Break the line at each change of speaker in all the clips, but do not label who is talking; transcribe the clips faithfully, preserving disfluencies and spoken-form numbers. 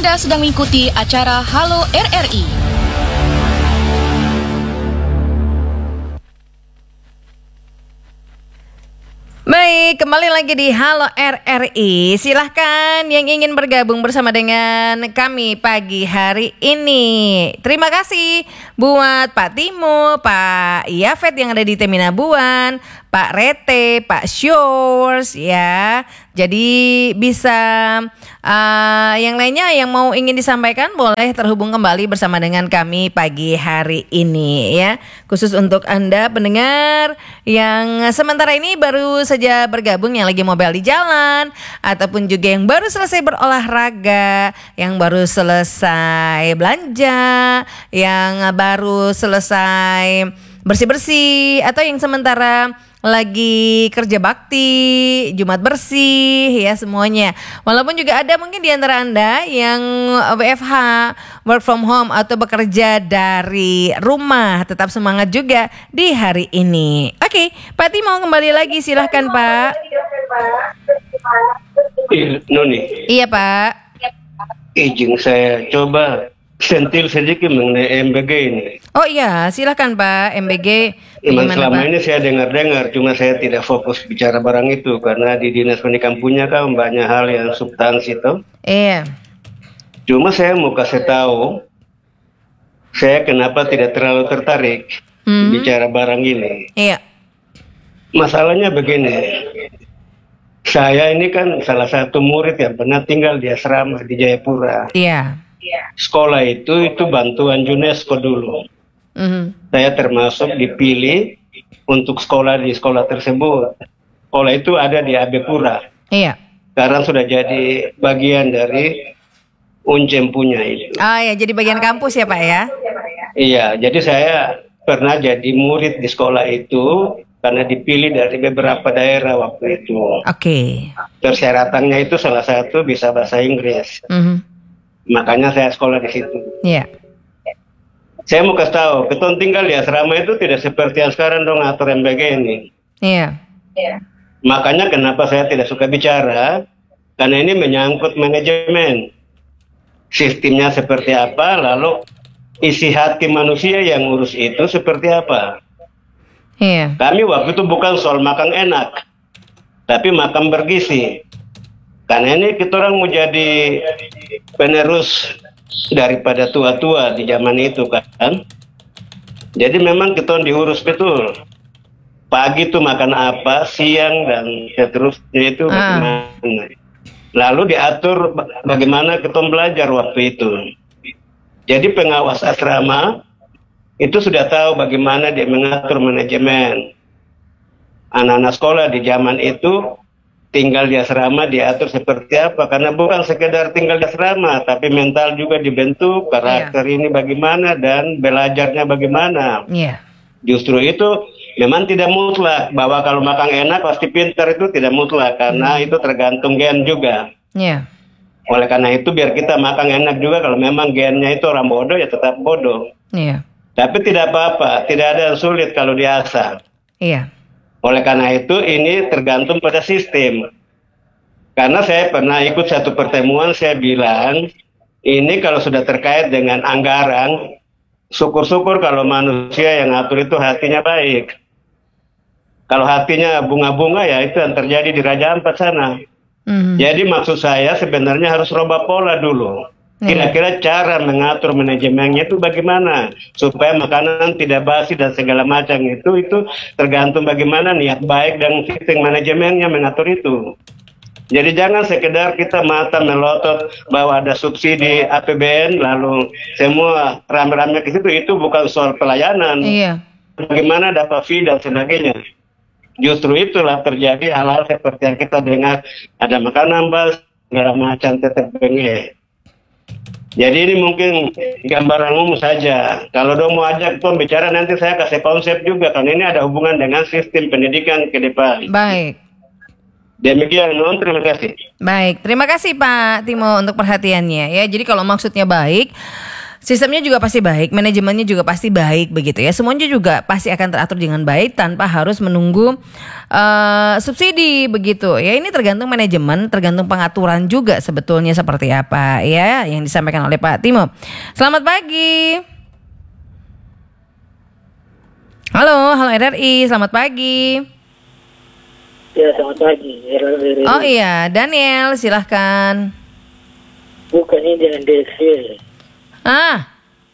Anda sedang mengikuti acara Halo R R I.
Baik, kembali lagi di Halo R R I. Silahkan yang ingin bergabung bersama dengan kami pagi hari ini. Terima kasih buat Pak Timo, Pak Yafet yang ada di Teminabuan, Pak Rete, Pak Shores ya. Jadi bisa uh, yang lainnya yang mau ingin disampaikan boleh terhubung kembali bersama dengan kami pagi hari ini ya. Khusus untuk Anda pendengar yang sementara ini baru saja bergabung, yang lagi mobile di jalan, ataupun juga yang baru selesai berolahraga, yang baru selesai belanja, yang baru selesai bersih-bersih, atau yang sementara lagi kerja bakti, Jumat bersih ya semuanya. Walaupun juga ada mungkin di antara Anda yang W F H, work from home atau bekerja dari rumah, tetap semangat juga di hari ini. Oke, Pak Timo kembali lagi, silahkan Pak.
Noni.
Iya Pak.
Izin saya coba sentil sedikit mengenai M B G ini.
Oh iya, silahkan Pak. M B G
Memang selama
Pak?
ini saya dengar-dengar, cuma saya tidak fokus bicara barang itu karena di dinas pendidikan punya kan banyak hal yang substansi itu.
Iya.
Cuma saya mau kasih tahu, saya kenapa tidak terlalu tertarik hmm. bicara barang ini.
Iya.
Masalahnya begini, saya ini kan salah satu murid yang pernah tinggal di asrama di Jayapura.
Iya.
Sekolah itu itu bantuan UNESCO dulu. Mm-hmm. Saya termasuk dipilih untuk sekolah di sekolah tersebut. Sekolah itu ada di Abepura.
Iya.
Sekarang sudah jadi bagian dari Uncem punya itu.
Ah ya, jadi bagian kampus ya Pak ya?
Iya, jadi saya pernah jadi murid di sekolah itu karena dipilih dari beberapa daerah waktu itu.
Oke. Okay.
Persyaratannya itu salah satu bisa bahasa Inggris. Mm-hmm. Makanya saya sekolah di situ.
Iya. Yeah.
Saya mau kasih tahu, keton tinggal di asrama itu tidak seperti yang sekarang dong atur M B G ini.
Iya. Yeah.
Makanya kenapa saya tidak suka bicara, karena ini menyangkut manajemen. Sistemnya seperti apa, lalu isi hati manusia yang urus itu seperti apa.
Iya. Yeah.
Kami waktu itu bukan soal makan enak, tapi makan bergizi. Karena ini kita orang mau jadi penerus daripada tua-tua di zaman itu kan. Jadi memang kita diurus betul. Pagi tuh makan apa, siang dan seterusnya itu bagaimana. Ah. Lalu diatur bagaimana kita belajar waktu itu. Jadi pengawas asrama itu sudah tahu bagaimana dia mengatur manajemen. Anak-anak sekolah di zaman itu tinggal di asrama diatur seperti apa, karena bukan sekedar tinggal di asrama tapi mental juga dibentuk, karakter yeah. ini bagaimana dan belajarnya bagaimana.
Yeah.
Justru itu memang tidak mutlak bahwa kalau makan enak pasti pintar, itu tidak mutlak karena hmm. itu tergantung gen juga.
Yeah.
Oleh karena itu biar kita makan enak juga, kalau memang gennya itu orang bodoh ya tetap bodoh.
Yeah.
Tapi tidak apa-apa, tidak ada yang sulit kalau diasah.
Iya. Yeah.
Oleh karena itu ini tergantung pada sistem. Karena saya pernah ikut satu pertemuan, saya bilang ini kalau sudah terkait dengan anggaran, syukur-syukur kalau manusia yang ngatur itu hatinya baik. Kalau hatinya bunga-bunga ya itu yang terjadi di Raja Ampat sana. Mm-hmm. Jadi maksud saya sebenarnya harus rubah pola dulu. Kira-kira cara mengatur manajemennya itu bagaimana supaya makanan tidak basi dan segala macam itu itu tergantung bagaimana niat baik dan sistem manajemennya mengatur itu. Jadi jangan sekedar kita mata melotot bahwa ada subsidi A P B N lalu semua rame-rame ke situ, itu bukan soal pelayanan.
Iya.
Bagaimana dapat fee dan sebagainya. Justru itulah terjadi hal-hal seperti yang kita dengar, ada makanan bas segala macam tetap bengek. Jadi ini mungkin gambaran umum saja. Kalau dong mau ajak tuh bicara nanti saya kasih konsep juga, karena ini ada hubungan dengan sistem pendidikan ke depan.
Baik.
Demikian, non, terima kasih.
Baik, terima kasih Pak Timo untuk perhatiannya ya. Jadi kalau maksudnya baik, Sistemnya juga pasti baik, manajemennya juga pasti baik begitu ya. Semuanya juga pasti akan teratur dengan baik tanpa harus menunggu uh, subsidi begitu. Ya ini tergantung manajemen, tergantung pengaturan juga sebetulnya seperti apa ya yang disampaikan oleh Pak Timo. Selamat pagi. Halo, halo R R I, selamat pagi.
Ya, selamat pagi. R R I.
Oh iya, Daniel, silahkan.
Bukan ini dengan D X Y.
Ah,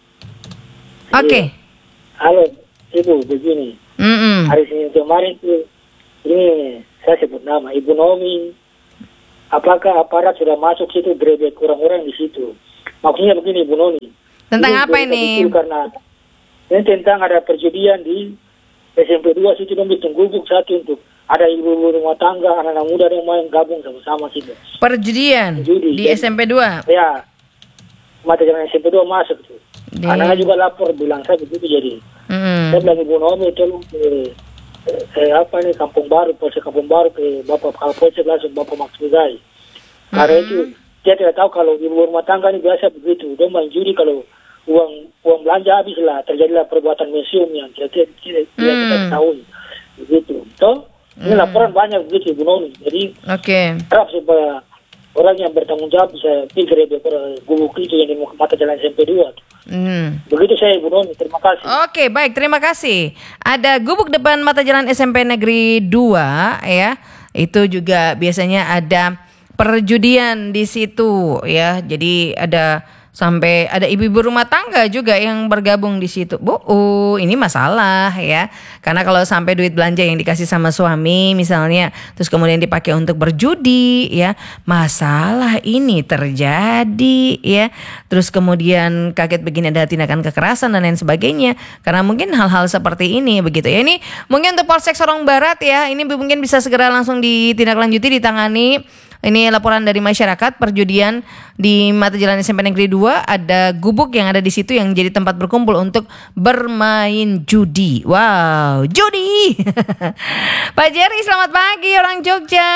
oke. Okay.
Halo, Ibu, begini.
Mm-mm.
Hari Senin kemarin tuh, ini saya sebut nama Ibu Nomi. Apakah aparat sudah masuk situ grebek orang-orang di situ? Maksudnya begini, Ibu Nomi.
Tentang
ini
apa ini?
Karena ini tentang ada perjudian di S M P dua situ, dong bikin gubuk satu untuk ada ibu-ibu rumah tangga, anak-anak muda yang main gabung sama-sama situ.
Perjudian
Judi,
di
jadi,
S M P dua?
Ya, mata jalan S M P dua masuk tuh.
Di...
Anaknya juga lapor, bilang saya begitu jadi.
Mm.
Saya bilang Ibu Nomi tolong ke, eh, apa nih Kampung Baru, Polsek Kampung Baru ke Bapak Kapolsek langsung Bapak Maksudai. Karena
Mm.
itu saya tidak tahu kalau ibu rumah tangga ini biasa begitu. Dia main judi kalau uang uang belanja habis lah, terjadilah perbuatan mesum yang tidak tidak tidak
Mm.
kita ketahui begitu. Toh ini
Mm.
laporan banyak begitu Ibu Nomi. Jadi
Oke. Okay.
harap supaya orang yang bertanggung jawab bisa pikir ya gubuk itu yang di mata jalan S M P dua.
Mm.
Begitu saya Ibu Nomi, terima kasih.
Oke, baik, terima kasih. Ada gubuk depan mata jalan S M P Negeri dua ya. Itu juga biasanya ada perjudian di situ ya. Jadi ada sampai ada ibu-ibu rumah tangga juga yang bergabung di situ. Bu, uh, ini masalah ya. Karena kalau sampai duit belanja yang dikasih sama suami misalnya, terus kemudian dipakai untuk berjudi ya, masalah ini terjadi ya. Terus kemudian kaget begini ada tindakan kekerasan dan lain sebagainya. Karena mungkin hal-hal seperti ini begitu ya. Ini mungkin untuk Polsek Sorong Barat ya, ini mungkin bisa segera langsung ditindaklanjuti, ditangani. Ini laporan dari masyarakat perjudian di mata jalan S M P Negeri dua, ada gubuk yang ada di situ yang jadi tempat berkumpul untuk bermain judi. Wow, judi. Pak Jerry, selamat pagi orang Jogja.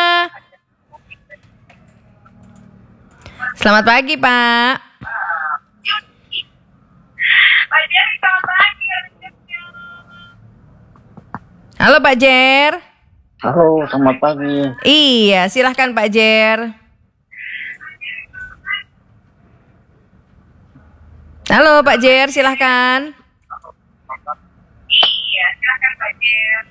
Selamat pagi, Pak. Pak Jerry, selamat pagi orang Jogja. Halo Pak Jer.
Halo, selamat pagi.
Iya, silahkan Pak Jer. Halo Pak Jer, silahkan. Iya, silahkan Pak Jer.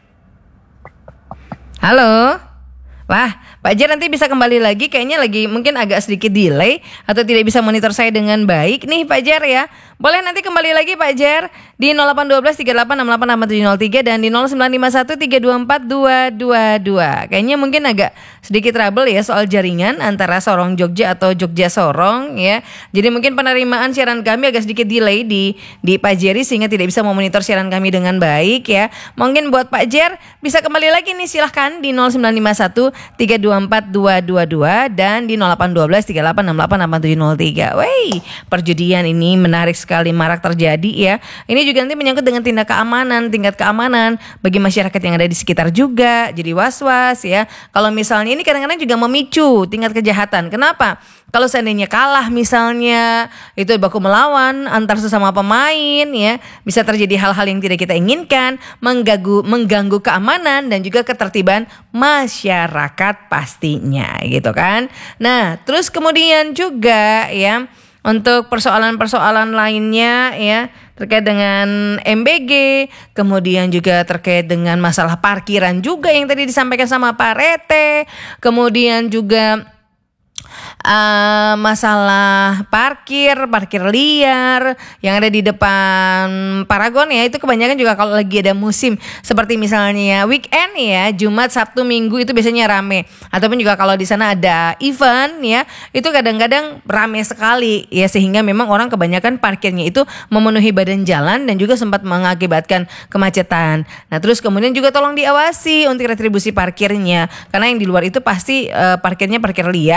Halo. Wah, Pak Jer nanti bisa kembali lagi, kayaknya lagi mungkin agak sedikit delay atau tidak bisa monitor saya dengan baik nih Pak Jer ya. Boleh nanti kembali lagi Pak Jer di nol delapan satu dua tiga delapan enam delapan enam tujuh nol tiga dan di nol sembilan lima satu tiga dua empat dua dua dua. Kayaknya mungkin agak sedikit trouble ya soal jaringan antara Sorong Jogja atau Jogja Sorong ya. Jadi mungkin penerimaan siaran kami agak sedikit delay di di Pak Jerry sehingga tidak bisa memonitor siaran kami dengan baik ya. Mungkin buat Pak Jer bisa kembali lagi nih, silahkan di nol sembilan lima satu tiga dua empat dua dua dua dan di nol delapan satu dua tiga delapan enam delapan enam tujuh nol tiga. Wey, perjudian ini menarik sekali marak terjadi ya. Ini juga nanti menyangkut dengan tindak keamanan, tingkat keamanan bagi masyarakat yang ada di sekitar juga. Jadi was-was ya. Kalau misalnya ini kadang-kadang juga memicu tingkat kejahatan. Kenapa? Kalau seandainya kalah misalnya, itu baku melawan antar sesama pemain ya, bisa terjadi hal-hal yang tidak kita inginkan, mengganggu mengganggu keamanan dan juga ketertiban masyarakat pastinya gitu kan. Nah, terus kemudian juga ya untuk persoalan-persoalan lainnya ya terkait dengan M B G, kemudian juga terkait dengan masalah parkiran juga yang tadi disampaikan sama Pak Rete, kemudian juga Uh, masalah parkir, parkir liar yang ada di depan Paragon ya, itu kebanyakan juga kalau lagi ada musim seperti misalnya weekend ya, Jumat, Sabtu, Minggu itu biasanya rame. Ataupun juga kalau di sana ada event ya, itu kadang-kadang rame sekali ya, sehingga memang orang kebanyakan parkirnya itu memenuhi badan jalan dan juga sempat mengakibatkan kemacetan. Nah, terus kemudian juga tolong diawasi untuk retribusi parkirnya, karena yang di luar itu pasti uh, parkirnya parkir liar.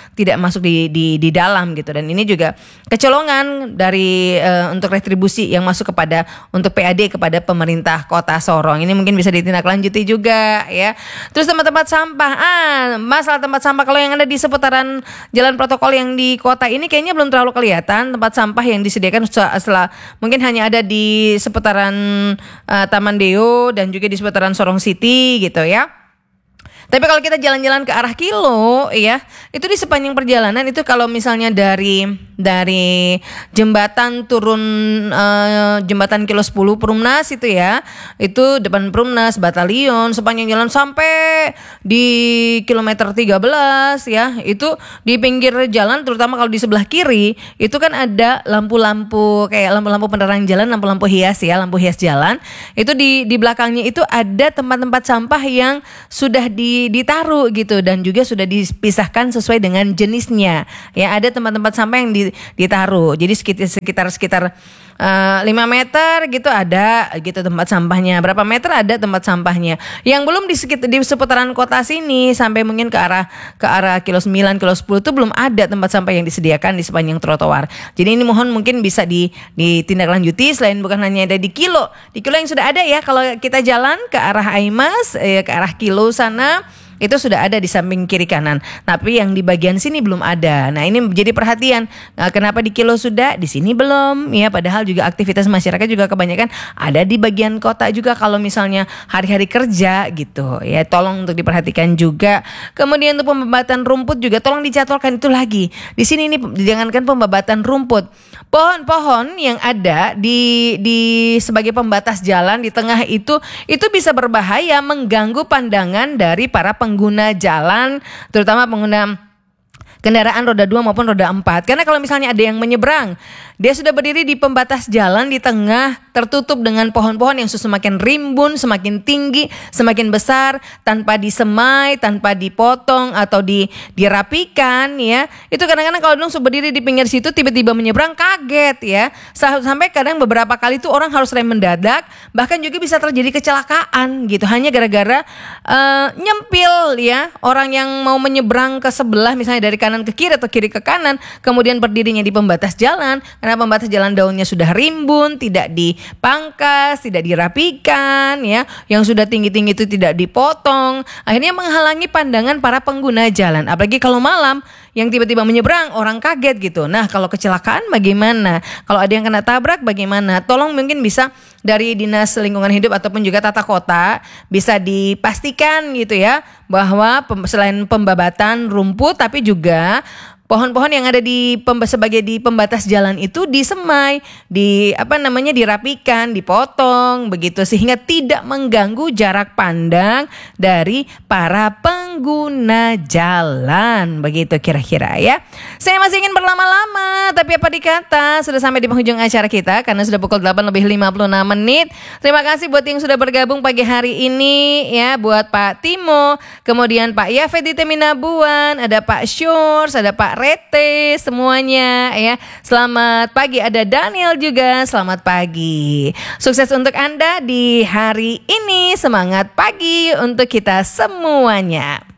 tidak masuk di di di dalam gitu. Dan ini juga kecolongan dari uh, untuk retribusi yang masuk kepada untuk P A D kepada pemerintah Kota Sorong. Ini mungkin bisa ditindaklanjuti juga ya. Terus tempat-tempat sampah, ah masalah tempat sampah kalau yang ada di seputaran jalan protokol yang di kota ini kayaknya belum terlalu kelihatan tempat sampah yang disediakan setelah mungkin hanya ada di seputaran uh, Taman Deo dan juga di seputaran Sorong City gitu ya. Tapi kalau kita jalan-jalan ke arah Kilo ya, itu di sepanjang perjalanan itu kalau misalnya dari dari jembatan turun uh, jembatan Kilo sepuluh Perumnas itu ya, itu depan Perumnas Batalion sepanjang jalan sampai di kilometer tiga belas ya, itu di pinggir jalan terutama kalau di sebelah kiri itu kan ada lampu-lampu kayak lampu-lampu penerangan jalan, lampu-lampu hias ya, lampu hias jalan. Itu di di belakangnya itu ada tempat-tempat sampah yang sudah di ditaruh gitu dan juga sudah dipisahkan sesuai dengan jenisnya ya, ada tempat-tempat sampah yang ditaruh jadi sekitar sekitar sekitar uh, lima meter gitu ada gitu tempat sampahnya, berapa meter ada tempat sampahnya. Yang belum di sekitar di seputaran kota sini sampai mungkin ke arah ke arah Kilo sembilan Kilo sepuluh itu belum ada tempat sampah yang disediakan di sepanjang trotoar. Jadi ini mohon mungkin bisa di ditindaklanjuti selain bukan hanya ada di Kilo di Kilo yang sudah ada ya, kalau kita jalan ke arah Aimas eh, ke arah Kilo sana itu sudah ada di samping kiri kanan. Tapi yang di bagian sini belum ada. Nah, ini menjadi perhatian. Nah, kenapa di Kilo sudah, di sini belum? Ya, padahal juga aktivitas masyarakat juga kebanyakan ada di bagian kota juga kalau misalnya hari-hari kerja gitu. Ya, tolong untuk diperhatikan juga. Kemudian untuk pembabatan rumput juga tolong dicatwalkan itu lagi. Di sini ini jangankan pembabatan rumput. Pohon-pohon yang ada di di sebagai pembatas jalan di tengah itu itu bisa berbahaya, mengganggu pandangan dari para pengguna jalan, terutama pengguna kendaraan roda dua maupun roda empat. Karena kalau misalnya ada yang menyeberang, dia sudah berdiri di pembatas jalan di tengah tertutup dengan pohon-pohon yang semakin rimbun, semakin tinggi, semakin besar, tanpa disemai, tanpa dipotong atau di dirapikan ya. Itu kadang-kadang kalau dong berdiri di pinggir situ tiba-tiba menyeberang kaget ya. Sampai kadang beberapa kali tuh orang harus rem mendadak, bahkan juga bisa terjadi kecelakaan gitu hanya gara-gara uh, nyempil ya. Orang yang mau menyeberang ke sebelah misalnya dari kanan ke kiri atau kiri ke kanan, kemudian berdirinya di pembatas jalan karena pembatas jalan daunnya sudah rimbun, tidak dipangkas, tidak dirapikan ya, yang sudah tinggi-tinggi itu tidak dipotong, akhirnya menghalangi pandangan para pengguna jalan. Apalagi kalau malam yang tiba-tiba menyeberang, orang kaget gitu. Nah, kalau kecelakaan bagaimana? Kalau ada yang kena tabrak bagaimana? Tolong mungkin bisa dari Dinas Lingkungan Hidup ataupun juga Tata Kota bisa dipastikan gitu ya, bahwa selain pembabatan rumput tapi juga pohon-pohon yang ada di sebagai di pembatas jalan itu disemai, di apa namanya dirapikan, dipotong begitu sehingga tidak mengganggu jarak pandang dari para pengguna jalan. Begitu kira-kira ya. Saya masih ingin berlama-lama, tapi apa dikata sudah sampai di penghujung acara kita karena sudah pukul delapan lebih lima puluh enam menit. Terima kasih buat yang sudah bergabung pagi hari ini ya, buat Pak Timo, kemudian Pak Yafet di Teminabuan, ada Pak Syurs, ada Pak Rete, semuanya ya. Selamat pagi, ada Daniel juga. Selamat pagi. Sukses untuk Anda di hari ini. Semangat pagi untuk kita semuanya.